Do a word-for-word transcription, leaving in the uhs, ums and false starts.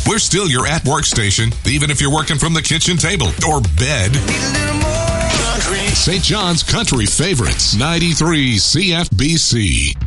We're still your at-work station, even if you're working from the kitchen table or bed. Saint John's Country Favorites, ninety-three C F B C.